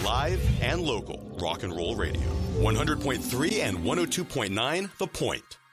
live and local rock and roll radio. 100.3 and 102.9 The Point.